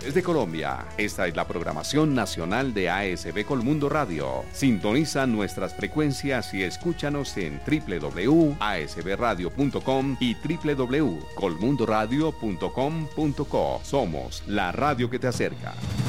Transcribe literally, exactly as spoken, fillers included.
Desde Colombia, esta es la programación nacional de A S B Colmundo Radio. Sintoniza nuestras frecuencias y escúchanos en w w w punto a s b radio punto com y w w w punto colmundoradio punto com punto co. Somos la radio que te acerca.